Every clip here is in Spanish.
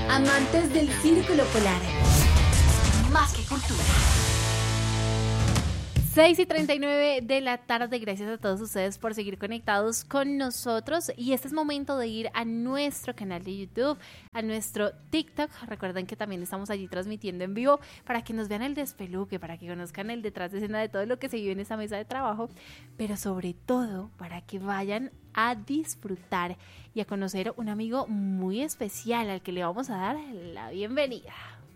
Amantes del Círculo Polar. Más que cultura. 6:39 de la tarde, gracias a todos ustedes por seguir conectados con nosotros y este es momento de ir a nuestro canal de YouTube, a nuestro TikTok. Recuerden que también estamos allí transmitiendo en vivo para que nos vean el despeluque, para que conozcan el detrás de escena de todo lo que se vive en esta mesa de trabajo, pero sobre todo para que vayan a disfrutar y a conocer un amigo muy especial al que le vamos a dar la bienvenida.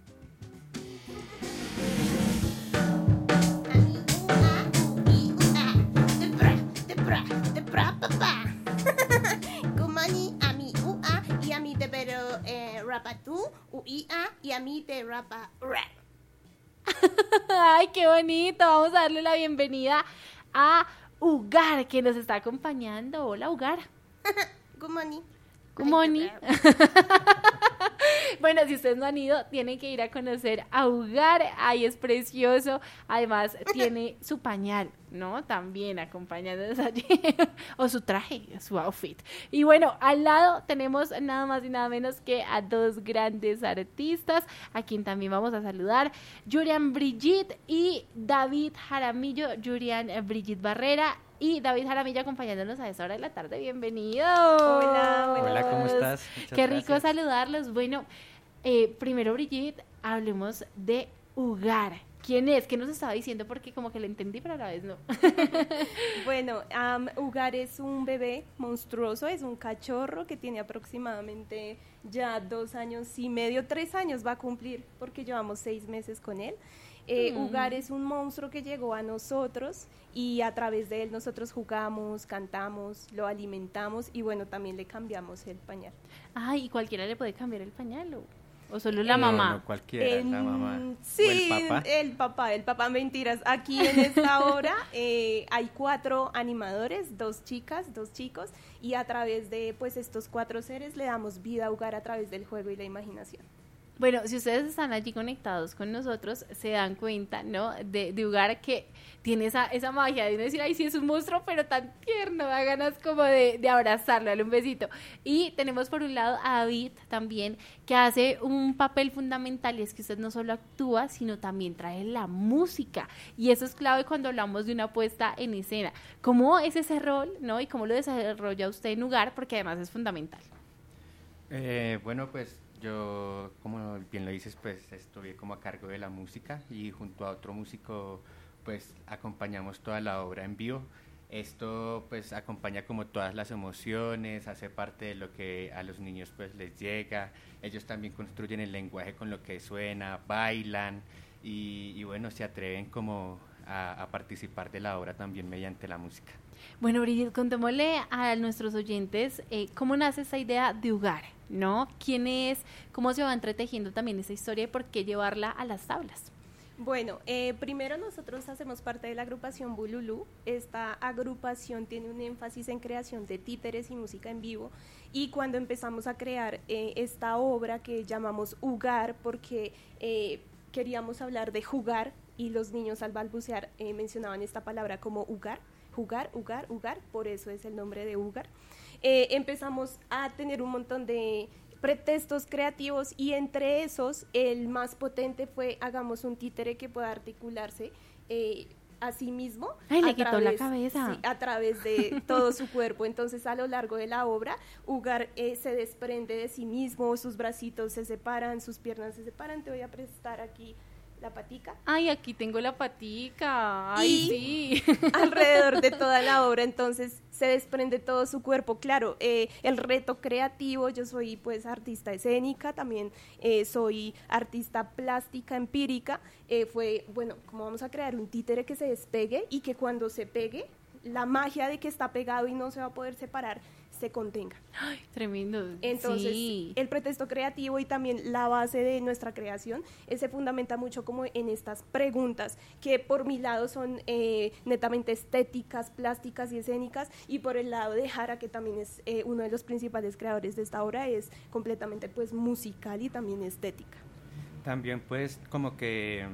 Kumani a mi ua y a mi te pero rapa tú uia y a mi te rapa rap. Ay, qué bonito. Vamos a darle la bienvenida a Ugar, que nos está acompañando. Hola, Ugar. Kumani. Kumoni. Bueno, si ustedes no han ido, tienen que ir a conocer a Ugar. Ay, es precioso. Además, tiene su pañal, ¿no? También acompañándonos allí. O su traje, su outfit. Y bueno, al lado tenemos nada más y nada menos que a dos grandes artistas, a quien también vamos a saludar. Julián Brigitte y David Jaramillo. Julián Brigitte Barrera y David Jaramillo acompañándonos a esa hora de la tarde. Bienvenidos. Hola, ¿cómo estás? Muchas Qué rico gracias. saludarlos. Bueno, primero, Brigitte, hablemos de Ugar. ¿Quién es? ¿Qué nos estaba diciendo? Porque como que lo entendí, pero a la vez no. Bueno, Ugar es un bebé monstruoso, es un cachorro que tiene aproximadamente ya 2 años y medio, 3 años va a cumplir, porque llevamos 6 meses con él. Ugar es un monstruo que llegó a nosotros y a través de él nosotros jugamos, cantamos, lo alimentamos y bueno, también le cambiamos el pañal. Ay, ¿y cualquiera le puede cambiar el pañal o solo la mamá? No, cualquiera, la mamá. Sí, ¿O el papá, mentiras. Aquí en esta obra hay 4 animadores, 2 chicas, 2 chicos, y a través de pues estos 4 seres le damos vida a Ugar a través del juego y la imaginación. Bueno, si ustedes están allí conectados con nosotros, se dan cuenta, ¿no? De Ugar que tiene esa magia de uno decir, ay, sí es un monstruo, pero tan tierno, da ganas como de abrazarlo, darle un besito. Y tenemos por un lado a David también, que hace un papel fundamental, y es que usted no solo actúa, sino también trae la música. Y eso es clave cuando hablamos de una puesta en escena. ¿Cómo es ese rol, no? Y cómo lo desarrolla usted en Ugar, porque además es fundamental. Bueno, pues yo, como bien lo dices, pues estuve como a cargo de la música y junto a otro músico pues acompañamos toda la obra en vivo. Esto pues acompaña como todas las emociones, hace parte de lo que a los niños pues les llega. Ellos también construyen el lenguaje con lo que suena, bailan y bueno, se atreven como a participar de la obra también mediante la música. Bueno, Brigitte, contémosle a nuestros oyentes cómo nace esa idea de Ugar, ¿no? ¿Quién es? ¿Cómo se va entretejiendo también esa historia y por qué llevarla a las tablas? Bueno, primero nosotros hacemos parte de la agrupación Bululú. Esta agrupación tiene un énfasis en creación de títeres y música en vivo, y cuando empezamos a crear esta obra que llamamos Ugar, porque queríamos hablar de jugar y los niños al balbucear mencionaban esta palabra como Ugar, jugar, Ugar, Ugar, por eso es el nombre de Ugar. Empezamos a tener un montón de pretextos creativos y entre esos el más potente fue hagamos un títere que pueda articularse a sí mismo. Ay, le quitó la cabeza. Sí, a través de todo su cuerpo. Entonces a lo largo de la obra Ugar se desprende de sí mismo, sus bracitos se separan, sus piernas se separan. Te voy a prestar aquí la patica. Ay, aquí tengo la patica. Ay, y sí. alrededor de toda la obra entonces se desprende todo su cuerpo. Claro, el reto creativo, yo soy pues artista escénica, también soy artista plástica empírica, fue, bueno, ¿cómo vamos a crear un títere que se despegue y que cuando se pegue, la magia de que está pegado y no se va a poder separar, se contenga? Ay, tremendo. Entonces, sí. el pretexto creativo y también la base de nuestra creación se fundamenta mucho como en estas preguntas que por mi lado son netamente estéticas, plásticas y escénicas, y por el lado de Jara, que también es uno de los principales creadores de esta obra, es completamente pues musical y también estética. También pues como que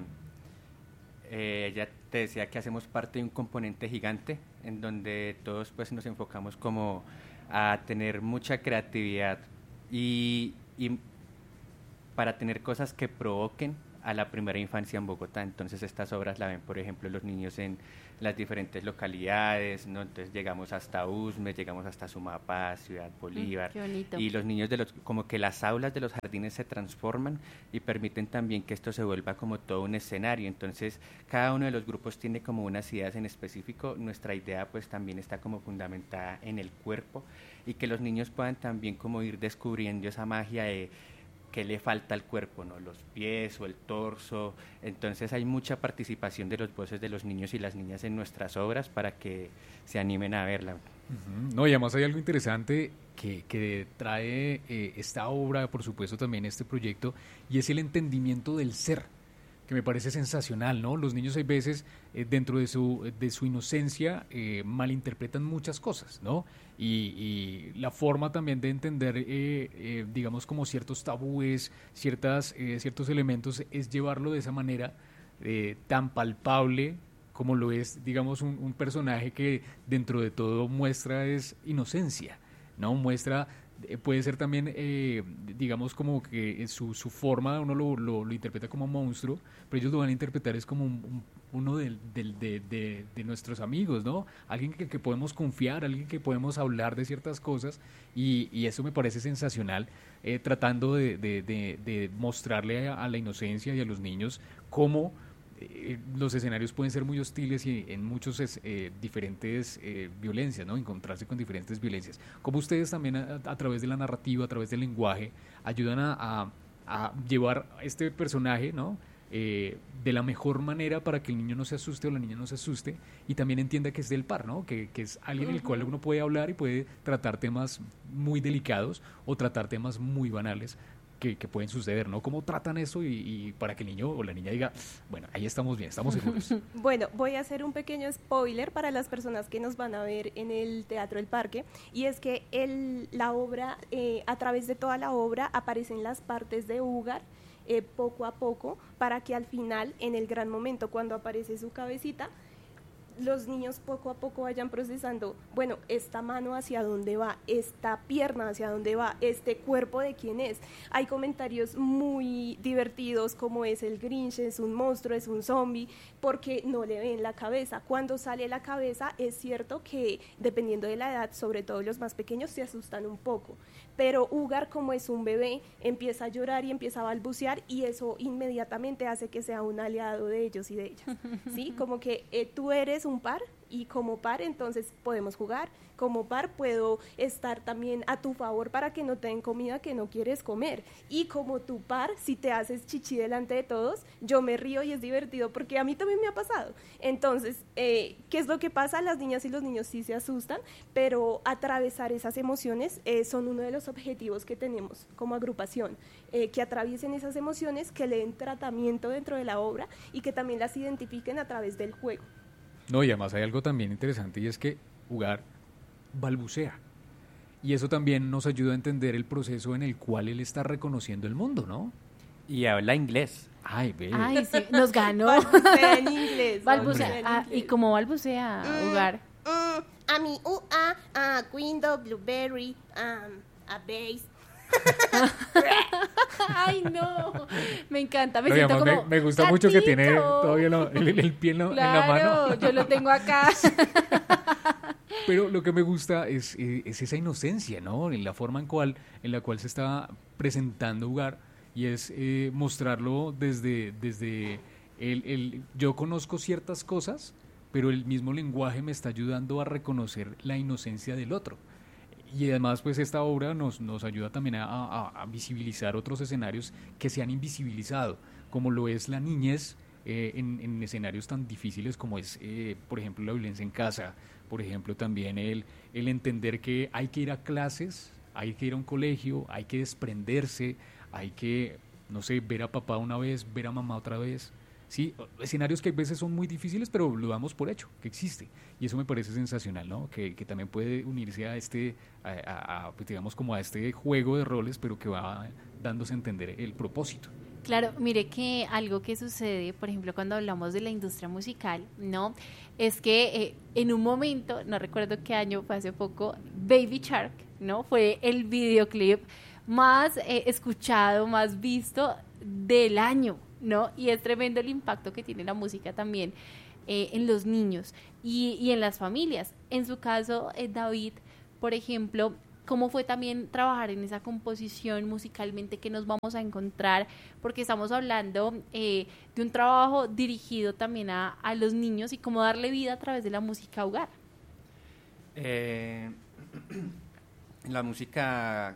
ya te decía que hacemos parte de un componente gigante en donde todos pues nos enfocamos como a tener mucha creatividad y para tener cosas que provoquen a la primera infancia en Bogotá. Entonces estas obras la ven, por ejemplo, los niños en las diferentes localidades, ¿no? Entonces llegamos hasta Usme, llegamos hasta Sumapaz, Ciudad Bolívar, Qué bonito. y los niños como que las aulas de los jardines se transforman y permiten también que esto se vuelva como todo un escenario. Entonces cada uno de los grupos tiene como unas ideas en específico. Nuestra idea pues también está como fundamentada en el cuerpo, y que los niños puedan también como ir descubriendo esa magia de qué le falta al cuerpo, ¿no? Los pies o el torso. Entonces hay mucha participación de las voces de los niños y las niñas en nuestras obras para que se animen a verla. Uh-huh. No, y además hay algo interesante que trae esta obra, por supuesto también este proyecto, y es el entendimiento del ser, que me parece sensacional, ¿no? Los niños hay veces, dentro de su inocencia, malinterpretan muchas cosas, ¿no? Y la forma también de entender, digamos, como ciertos tabúes, ciertos elementos, es llevarlo de esa manera tan palpable como lo es, digamos, un personaje que dentro de todo muestra es inocencia, ¿no? Muestra... puede ser también, digamos, como que su forma uno lo interpreta como monstruo, pero ellos lo van a interpretar es como uno de nuestros amigos, ¿no? Alguien que podemos confiar, alguien que podemos hablar de ciertas cosas, y eso me parece sensacional, tratando de mostrarle a la inocencia y a los niños cómo los escenarios pueden ser muy hostiles y en muchos diferentes violencias, ¿no? Encontrarse con diferentes violencias. Como ustedes también a través de la narrativa, a través del lenguaje, ayudan a llevar este personaje, ¿no? De la mejor manera para que el niño no se asuste o la niña no se asuste, y también entienda que es del par, ¿no? Que es alguien en el cual uno puede hablar y puede tratar temas muy delicados o tratar temas muy banales que pueden suceder, ¿no? ¿Cómo tratan eso y para que el niño o la niña diga, bueno, ahí estamos bien, estamos seguros? Bueno, voy a hacer un pequeño spoiler para las personas que nos van a ver en el Teatro del Parque, y es que la obra, a través de toda la obra aparecen las partes de Ugar, poco a poco, para que al final, en el gran momento, cuando aparece su cabecita, los niños poco a poco vayan procesando, bueno, esta mano hacia dónde va, esta pierna hacia dónde va, este cuerpo de quién es. Hay comentarios muy divertidos como es el Grinch, es un monstruo, es un zombie, porque no le ven la cabeza. Cuando sale la cabeza es cierto que dependiendo de la edad, sobre todo los más pequeños, se asustan un poco, pero Ugar, como es un bebé, empieza a llorar y empieza a balbucear, y eso inmediatamente hace que sea un aliado de ellos y de ellas, ¿sí? Como que tú eres un par, y como par entonces podemos jugar, como par puedo estar también a tu favor para que no te den comida que no quieres comer, y como tu par, si te haces chichi delante de todos, yo me río y es divertido porque a mí también me ha pasado. Entonces, ¿qué es lo que pasa? Las niñas y los niños sí se asustan, pero atravesar esas emociones son uno de los objetivos que tenemos como agrupación, que atraviesen esas emociones, que le den tratamiento dentro de la obra y que también las identifiquen a través del juego. No, y además hay algo también interesante, y es que Ugar balbucea. Y eso también nos ayuda a entender el proceso en el cual él está reconociendo el mundo, ¿no? Y habla inglés. Ay, ve. Ay, sí, nos ganó. Balbucea en inglés. Balbucea. ¿Y cómo balbucea, Ugar? A mi window, blueberry, a base. Ay, no, me encanta, me No, siento como me gusta mucho que tiene gatito. todavía el pie en la Claro, mano. yo lo tengo acá. Pero lo que me gusta es esa inocencia, ¿no? En la forma en la cual se está presentando Ugar, y es mostrarlo desde yo conozco ciertas cosas, pero el mismo lenguaje me está ayudando a reconocer la inocencia del otro. Y además, pues esta obra nos ayuda también a visibilizar otros escenarios que se han invisibilizado, como lo es la niñez en escenarios tan difíciles como es, por ejemplo, la violencia en casa, por ejemplo, también el entender que hay que ir a clases, hay que ir a un colegio, hay que desprenderse, hay que, no sé, ver a papá una vez, ver a mamá otra vez. Sí, escenarios que a veces son muy difíciles, pero lo damos por hecho, que existe. Y eso me parece sensacional, ¿no? Que también puede unirse a pues digamos, como a este juego de roles, pero que va dándose a entender el propósito. Claro, mire que algo que sucede, por ejemplo, cuando hablamos de la industria musical, ¿no? Es que en un momento, no recuerdo qué año, fue hace poco, Baby Shark, ¿no? Fue el videoclip más escuchado, más visto del año, ¿no? Y es tremendo el impacto que tiene la música también en los niños y en las familias. En su caso, David, por ejemplo, ¿cómo fue también trabajar en esa composición musicalmente que nos vamos a encontrar? Porque estamos hablando de un trabajo dirigido también a los niños y cómo darle vida a través de la música a Hogar. La música,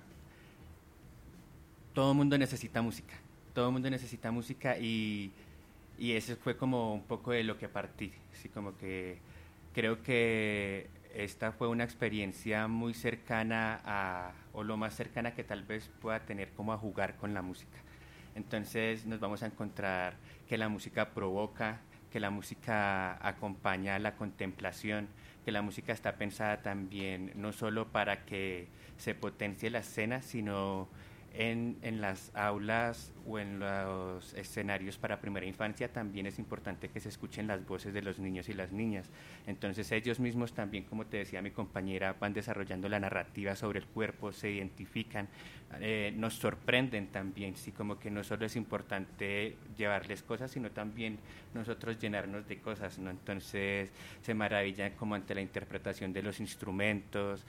todo el mundo necesita música. Todo el mundo necesita música y eso fue como un poco de lo que partí. Así como que creo que esta fue una experiencia muy cercana o lo más cercana que tal vez pueda tener como a jugar con la música. Entonces nos vamos a encontrar que la música provoca, que la música acompaña a la contemplación, que la música está pensada también no solo para que se potencie la escena, sino en las aulas o en los escenarios para primera infancia también es importante que se escuchen las voces de los niños y las niñas. Entonces ellos mismos también, como te decía mi compañera, van desarrollando la narrativa sobre el cuerpo, se identifican, nos sorprenden también, sí, como que no solo es importante llevarles cosas, sino también nosotros llenarnos de cosas, ¿no? Entonces se maravillan como ante la interpretación de los instrumentos,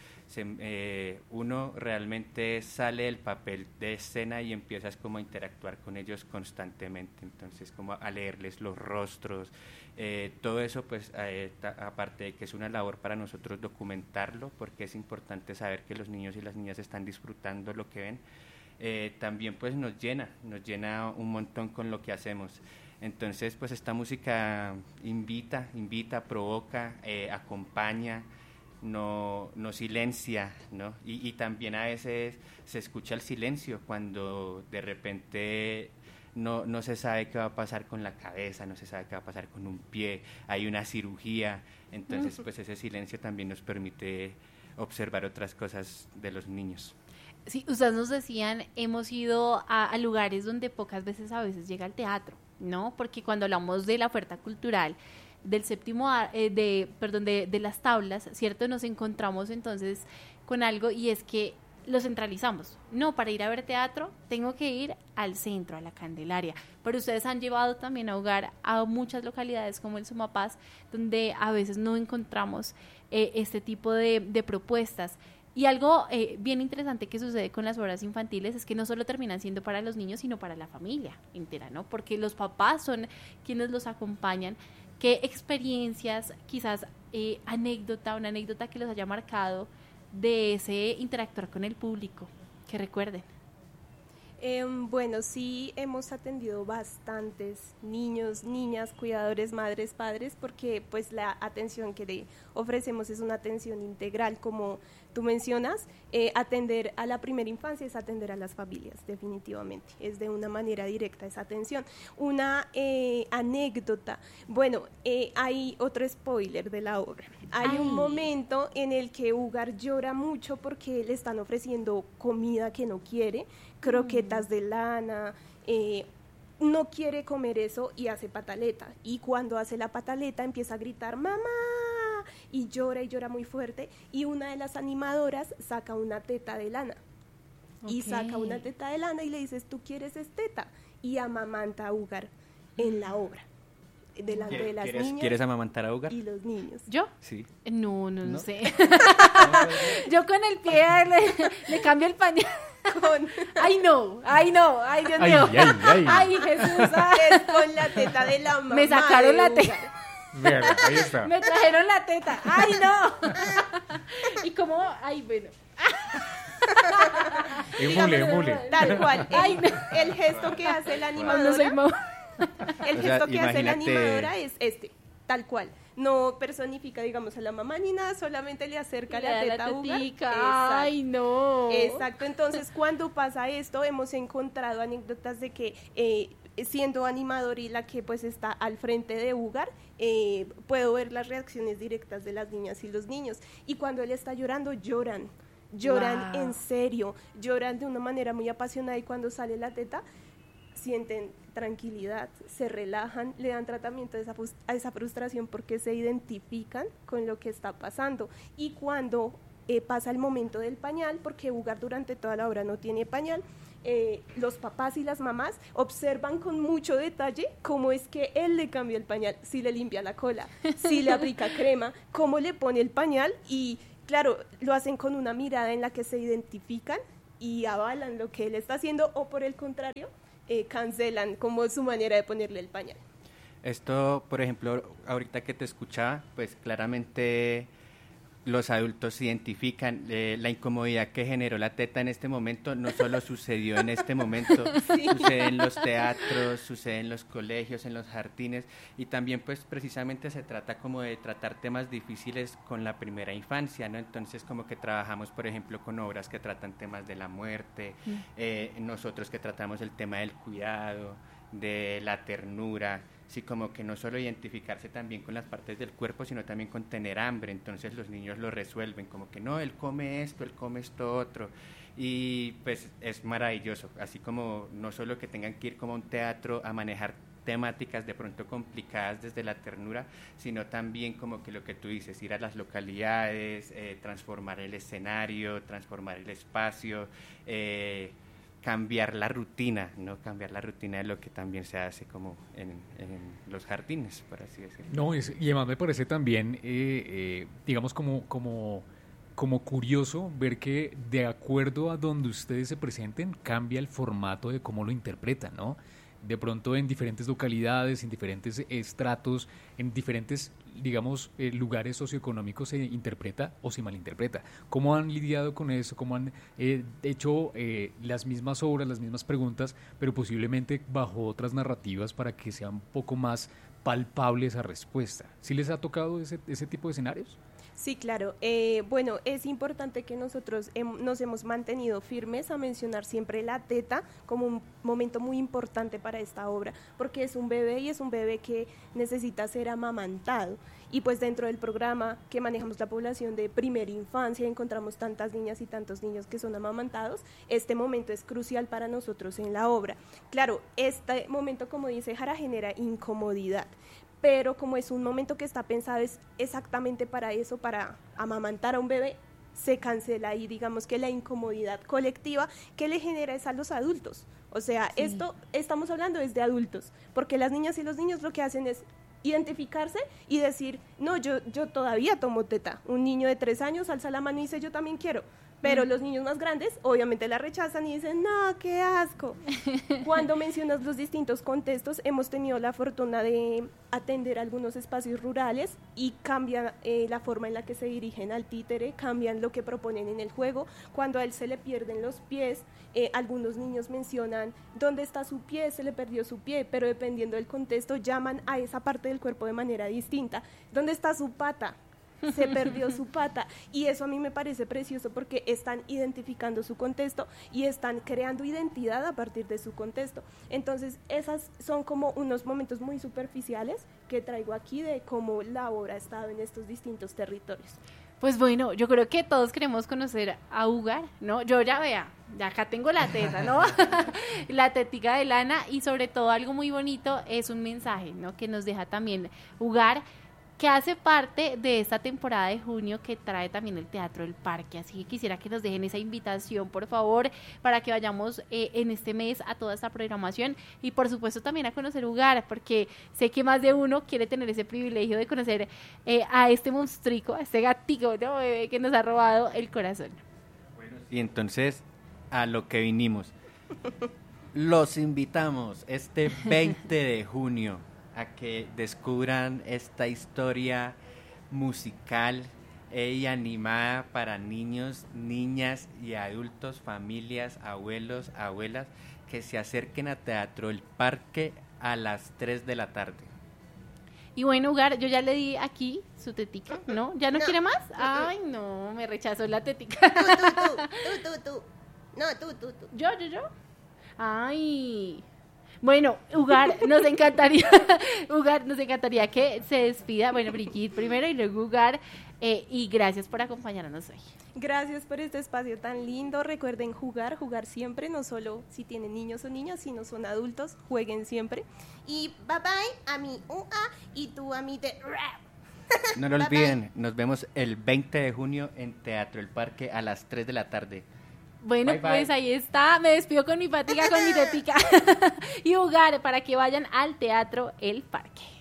uno realmente sale del papel de escena y empiezas como a interactuar con ellos constantemente, entonces como a leerles los rostros, todo eso pues aparte de que es una labor para nosotros documentarlo, porque es importante saber que los niños y las niñas están disfrutando lo que ven, también pues nos llena un montón con lo que hacemos. Entonces pues esta música invita, provoca, acompaña, no silencia, ¿no? Y también a veces se escucha el silencio cuando de repente no se sabe qué va a pasar con la cabeza, no se sabe qué va a pasar con un pie, hay una cirugía, entonces pues ese silencio también nos permite observar otras cosas de los niños. Sí, ustedes nos decían, hemos ido a lugares donde pocas veces a veces llega el teatro, ¿no? Porque cuando hablamos de la oferta cultural del séptimo, de las tablas, ¿cierto? Nos encontramos entonces con algo y es que lo centralizamos. No, para ir a ver teatro tengo que ir al centro, a la Candelaria. Pero ustedes han llevado también a Hogar a muchas localidades como el Sumapaz, donde a veces no encontramos este tipo de propuestas. Y algo bien interesante que sucede con las obras infantiles es que no solo terminan siendo para los niños, sino para la familia entera, ¿no? Porque los papás son quienes los acompañan. ¿Qué experiencias, quizás una anécdota que los haya marcado de ese interactuar con el público, que recuerden? Bueno, sí hemos atendido bastantes niños, niñas, cuidadores, madres, padres, porque pues la atención que le ofrecemos es una atención integral, como tú mencionas. Atender a la primera infancia es atender a las familias, definitivamente, es de una manera directa esa atención. Una anécdota, bueno, hay otro spoiler de la obra. Hay un momento en el que Hogar llora mucho porque le están ofreciendo comida que no quiere, croquetas de lana, no quiere comer eso y hace pataleta. Y cuando hace la pataleta empieza a gritar ¡mamá! Y llora muy fuerte. Y una de las animadoras saca una teta de lana. Okay. Y saca una teta de lana y le dices, ¿tú quieres teta? Y amamanta a Hogar en la obra. Delante de las niñas. ¿Quieres amamantar a Hogar? Y los niños. ¿Yo? Sí. No sé. Yo con el pie le cambio el pañal. Ay, Dios mío. Ay, Jesús. Es con la teta de la mamá. Me sacaron la teta. Vean, ahí está. Me trajeron la teta. Ay, no. Y como, ay, bueno. Emule. Tal cual. El gesto que hace la animadora. El gesto que hace la animadora es tal cual. No personifica, digamos, a la mamá ni nada, solamente le acerca la teta a Hogar. Ay, no. Exacto, entonces cuando pasa esto hemos encontrado anécdotas de que siendo animador y la que pues está al frente de Hogar, puedo ver las reacciones directas de las niñas y los niños. Y cuando él está llorando, lloran wow. En serio, lloran de una manera muy apasionada y cuando sale la teta, sienten tranquilidad, se relajan, le dan tratamiento a esa frustración porque se identifican con lo que está pasando. Y cuando pasa el momento del pañal, porque Ugar durante toda la obra no tiene pañal. Los papás y las mamás observan con mucho detalle cómo es que él le cambia el pañal, si le limpia la cola, si le aplica crema, cómo le pone el pañal, y claro, lo hacen con una mirada en la que se identifican y avalan lo que él está haciendo, o por el contrario, cancelan como su manera de ponerle el pañal. Esto, por ejemplo, ahorita que te escuchaba, pues claramente los adultos identifican la incomodidad que generó la teta en este momento. No solo sucedió en este momento, sí. Sucede en los teatros, sucede en los colegios, en los jardines, y también pues precisamente se trata como de tratar temas difíciles con la primera infancia, ¿no? Entonces como que trabajamos, por ejemplo, con obras que tratan temas de la muerte, nosotros que tratamos el tema del cuidado, de la ternura. Sí, como que no solo identificarse también con las partes del cuerpo, sino también con tener hambre. Entonces los niños lo resuelven, como que no, él come esto otro, y pues es maravilloso, así como no solo que tengan que ir como a un teatro a manejar temáticas de pronto complicadas desde la ternura, sino también como que lo que tú dices, ir a las localidades, transformar el escenario, transformar el espacio, cambiar la rutina, ¿no? Cambiar la rutina de lo que también se hace como en los jardines, por así decirlo. No, y además me parece también, digamos, como curioso ver que de acuerdo a donde ustedes se presenten, cambia el formato de cómo lo interpretan, ¿no? De pronto en diferentes localidades, en diferentes estratos, en diferentes, digamos, lugares socioeconómicos se interpreta o se malinterpreta. ¿Cómo han lidiado con eso? ¿Cómo han hecho las mismas obras, las mismas preguntas, pero posiblemente bajo otras narrativas para que sea un poco más palpable esa respuesta? ¿Sí les ha tocado ese tipo de escenarios? Sí, claro. Bueno, es importante que nosotros nos hemos mantenido firmes a mencionar siempre la teta como un momento muy importante para esta obra, porque es un bebé y es un bebé que necesita ser amamantado. Y pues dentro del programa que manejamos la población de primera infancia, encontramos tantas niñas y tantos niños que son amamantados. Este momento es crucial para nosotros en la obra. Claro, este momento, como dice Jara, genera incomodidad, pero como es un momento que está pensado es exactamente para eso, para amamantar a un bebé, se cancela y digamos que la incomodidad colectiva que le genera es a los adultos. O sea, sí. Esto estamos hablando es de adultos, porque las niñas y los niños lo que hacen es identificarse y decir, no, yo todavía tomo teta. Un niño de 3 años alza la mano y dice, yo también quiero. Pero los niños más grandes obviamente la rechazan y dicen, no, qué asco. Cuando mencionas los distintos contextos, hemos tenido la fortuna de atender algunos espacios rurales y cambian la forma en la que se dirigen al títere, cambian lo que proponen en el juego. Cuando a él se le pierden los pies, algunos niños mencionan dónde está su pie, se le perdió su pie, pero dependiendo del contexto llaman a esa parte del cuerpo de manera distinta. ¿Dónde está su pata? Se perdió su pata, y eso a mí me parece precioso porque están identificando su contexto y están creando identidad a partir de su contexto. Entonces esas son como unos momentos muy superficiales que traigo aquí de cómo la obra ha estado en estos distintos territorios. Pues bueno, yo creo que todos queremos conocer a Ugar, ¿no? Yo ya acá tengo la teta, ¿no? La tetica de lana, y sobre todo algo muy bonito es un mensaje, ¿no? Que nos deja también Ugar, que hace parte de esta temporada de junio que trae también el Teatro del Parque. Así que quisiera que nos dejen esa invitación, por favor, para que vayamos en este mes a toda esta programación, y por supuesto también a conocer Ugar, porque sé que más de uno quiere tener ese privilegio de conocer a este monstruico, a este gatico, ¿no? Bebé que nos ha robado el corazón. Bueno, y entonces a lo que vinimos. Los invitamos este 20 de junio a que descubran esta historia musical y animada para niños, niñas y adultos, familias, abuelos, abuelas, que se acerquen a Teatro El Parque a las 3 de la tarde. Y bueno, Ugar, yo ya le di aquí su tetica, ¿no? ¿Ya no quiere más? Ay, no, me rechazó la tetica. Tú. No, tú. ¿Yo? Ay... Bueno, Ugar, nos encantaría que se despida. Bueno, Brigitte primero y luego Ugar, y gracias por acompañarnos hoy. Gracias por este espacio tan lindo. Recuerden jugar siempre, no solo si tienen niños o niñas, sino son adultos, jueguen siempre. Y bye bye a mi UA y tú a mi de rap. No lo Bye, olviden, nos vemos el 20 de junio en Teatro El Parque a las 3 de la tarde. Bueno, Bye, bye. pues ahí está. Me despido con mi patica, con mi tetica. Y jugar para que vayan al Teatro El Parque.